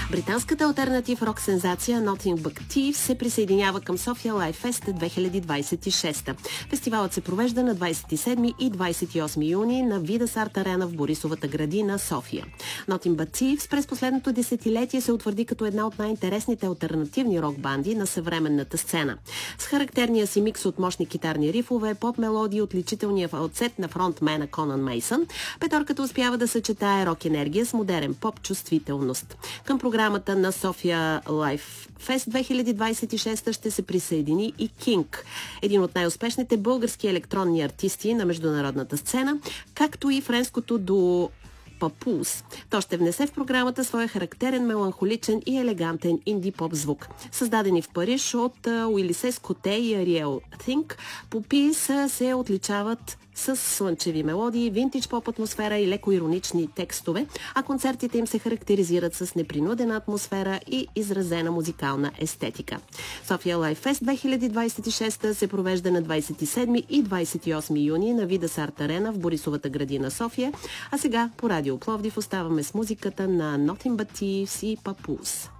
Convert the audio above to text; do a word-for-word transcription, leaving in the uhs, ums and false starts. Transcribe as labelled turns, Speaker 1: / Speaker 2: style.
Speaker 1: Британската алтернатив рок сензация Nothing But Thieves се присъединява към София Live Fest две хиляди двадесет и шеста. Фестивалът се провежда на двадесет и седми и двадесет и осми юни на Видас Арт Арена в Борисовата градина, София. Nothing But Thieves през последното десетилетие се утвърди като една от най-интересните алтернативни рок банди на съвременната сцена. С характерния си микс от мощни китарни рифове, поп мелодии, отличителния фалцет на фронтмена Конан Мейсън, петорката успява да съчетае рок енергия с модерен поп чувствителност. Към програмата на София Live Fest две хиляди двадесет и шеста ще се присъедини и Кинг, един от най-успешните български електронни артисти на международната сцена, както и френското дуо Папулс. То ще внесе в програмата своя характерен, меланхоличен и елегантен инди-поп звук. Създадени в Париж от Уилисе Скоте и Ариел Тинк, Попис се отличават с слънчеви мелодии, винтидж поп атмосфера и леко иронични текстове, а концертите им се характеризират с непринудена атмосфера и изразена музикална естетика. София Live Fest две хиляди двадесет и шеста се провежда на двадесет и седми и двадесет и осми юни на Видас Арт Арена в Борисовата градина, София, а сега по Радио Пловдив оставаме с музиката на Nothing But Thieves и Папулс.